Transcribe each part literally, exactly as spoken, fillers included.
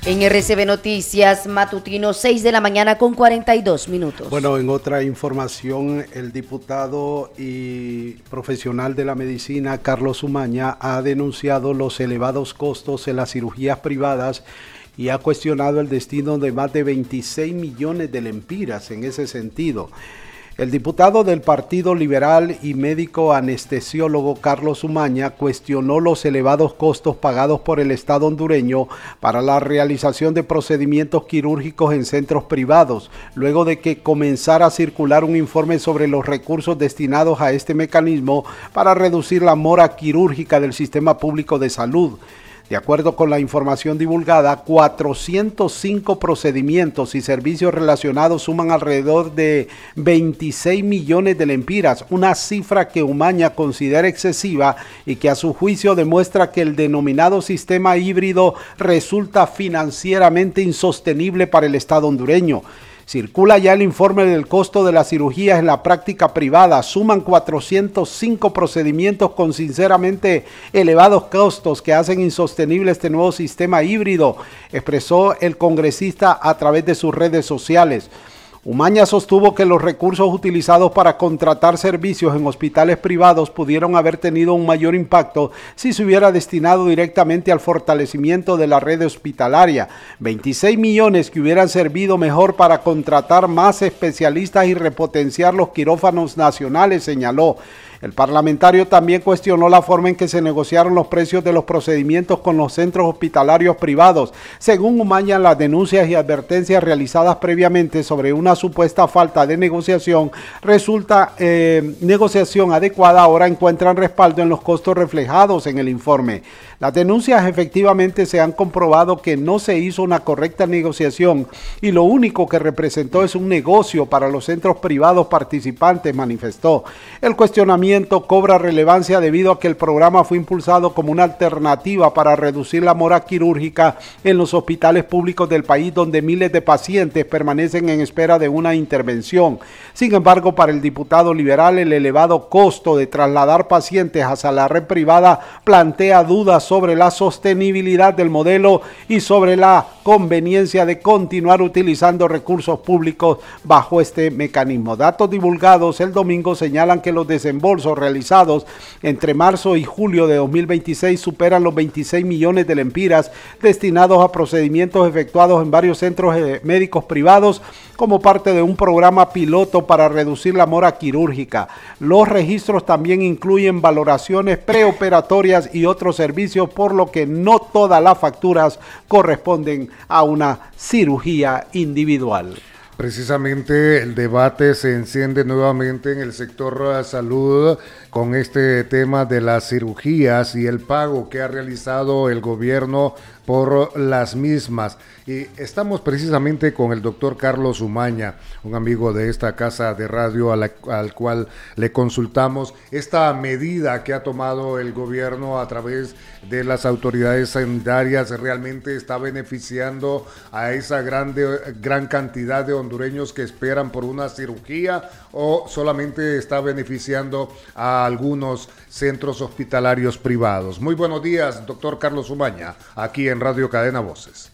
En R C B Noticias, matutino, seis de la mañana con cuarenta y dos minutos. Bueno, en otra información, el diputado y profesional de la medicina, Carlos Umaña, ha denunciado los elevados costos en las cirugías privadas y ha cuestionado el destino de más de veintiséis millones de lempiras en ese sentido. El diputado del Partido Liberal y médico anestesiólogo Carlos Umaña cuestionó los elevados costos pagados por el Estado hondureño para la realización de procedimientos quirúrgicos en centros privados, luego de que comenzara a circular un informe sobre los recursos destinados a este mecanismo para reducir la mora quirúrgica del sistema público de salud. De acuerdo con la información divulgada, cuatrocientos cinco procedimientos y servicios relacionados suman alrededor de veintiséis millones de lempiras, una cifra que Umaña considera excesiva y que a su juicio demuestra que el denominado sistema híbrido resulta financieramente insostenible para el Estado hondureño. Circula ya el informe del costo de las cirugías en la práctica privada. Suman cuatrocientos cinco procedimientos con sinceramente elevados costos que hacen insostenible este nuevo sistema híbrido, expresó el congresista a través de sus redes sociales. Umaña sostuvo que los recursos utilizados para contratar servicios en hospitales privados pudieron haber tenido un mayor impacto si se hubiera destinado directamente al fortalecimiento de la red hospitalaria. veintiséis millones que hubieran servido mejor para contratar más especialistas y repotenciar los quirófanos nacionales, señaló. El parlamentario también cuestionó la forma en que se negociaron los precios de los procedimientos con los centros hospitalarios privados. Según Umaña, las denuncias y advertencias realizadas previamente sobre una supuesta falta de negociación, resulta eh, negociación adecuada, ahora encuentran respaldo en los costos reflejados en el informe. Las denuncias efectivamente se han comprobado que no se hizo una correcta negociación y lo único que representó es un negocio para los centros privados participantes, manifestó. El cuestionamiento cobra relevancia debido a que el programa fue impulsado como una alternativa para reducir la mora quirúrgica en los hospitales públicos del país, donde miles de pacientes permanecen en espera de una intervención. Sin embargo, para el diputado liberal, el elevado costo de trasladar pacientes hacia la red privada plantea dudas sobre la sostenibilidad del modelo y sobre la conveniencia de continuar utilizando recursos públicos bajo este mecanismo. Datos divulgados el domingo señalan que los desembolsos realizados entre marzo y julio de dos mil veintiséis superan los veintiséis millones de lempiras destinados a procedimientos efectuados en varios centros médicos privados como parte de un programa piloto para reducir la mora quirúrgica. Los registros también incluyen valoraciones preoperatorias y otros servicios, por lo que no todas las facturas corresponden a una cirugía individual. Precisamente el debate se enciende nuevamente en el sector salud con este tema de las cirugías y el pago que ha realizado el gobierno por las mismas. Y estamos precisamente con el doctor Carlos Umaña, un amigo de esta casa de radio a la, al cual le consultamos esta medida que ha tomado el gobierno a través de las autoridades sanitarias. ¿Realmente está beneficiando a esa grande, gran cantidad de hondureños que esperan por una cirugía o solamente está beneficiando a algunos centros hospitalarios privados? Muy buenos días, doctor Carlos Umaña, aquí en Radio Cadena Voces.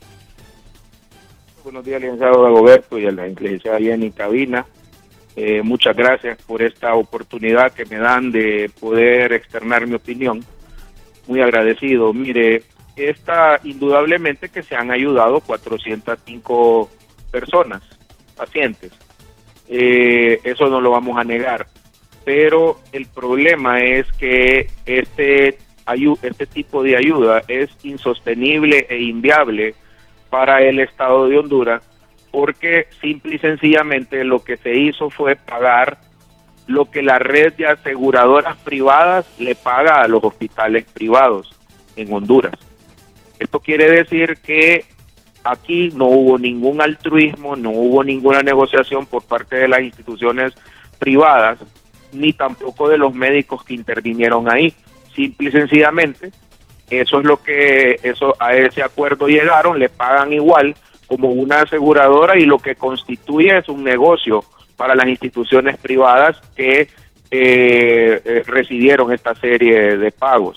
Buenos días, licenciado Dagoberto, y a la licenciada Jenny Cabina. Eh, muchas gracias por esta oportunidad que me dan de poder externar mi opinión. Muy agradecido. Mire, esta indudablemente que se han ayudado cuatrocientas cinco personas, pacientes. Eh, eso no lo vamos a negar. Pero el problema es que este, este tipo de ayuda es insostenible e inviable para el Estado de Honduras, porque simple y sencillamente lo que se hizo fue pagar lo que la red de aseguradoras privadas le paga a los hospitales privados en Honduras. Esto quiere decir que aquí no hubo ningún altruismo, no hubo ninguna negociación por parte de las instituciones privadas, ni tampoco de los médicos que intervinieron ahí. Simple y sencillamente, eso es lo que, eso a ese acuerdo llegaron, le pagan igual como una aseguradora y lo que constituye es un negocio para las instituciones privadas que eh, eh, recibieron esta serie de pagos.